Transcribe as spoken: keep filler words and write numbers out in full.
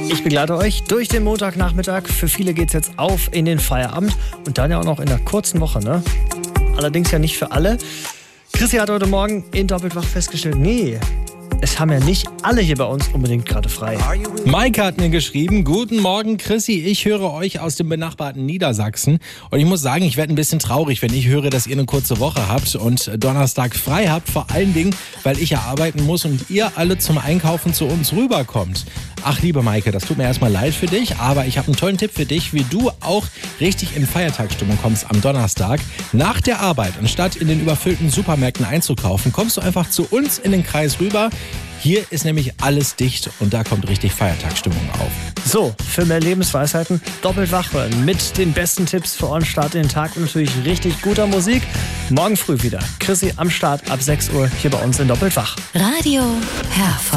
Ich begleite euch durch den Montagnachmittag. Für viele geht's jetzt auf in den Feierabend und dann ja auch noch in einer kurzen Woche, ne? Allerdings ja nicht für alle. Chrissy hat heute Morgen in Doppeltwach festgestellt, nee, es haben ja nicht alle hier bei uns unbedingt gerade frei. Maike hat mir geschrieben, guten Morgen Chrissy, ich höre euch aus dem benachbarten Niedersachsen und ich muss sagen, ich werde ein bisschen traurig, wenn ich höre, dass ihr eine kurze Woche habt und Donnerstag frei habt, vor allen Dingen, weil ich ja arbeiten muss und ihr alle zum Einkaufen zu uns rüberkommt. Ach, liebe Maike, das tut mir erstmal leid für dich, aber ich habe einen tollen Tipp für dich, wie du auch richtig in Feiertagsstimmung kommst am Donnerstag. Nach der Arbeit, anstatt in den überfüllten Supermärkten einzukaufen, kommst du einfach zu uns in den Kreis rüber. Hier ist nämlich alles dicht und da kommt richtig Feiertagsstimmung auf. So, für mehr Lebensweisheiten doppelt wach hören mit den besten Tipps für euren Start in den Tag und natürlich richtig guter Musik. Morgen früh wieder. Chrissy am Start ab sechs Uhr hier bei uns in Doppelt wach. Radio Herford.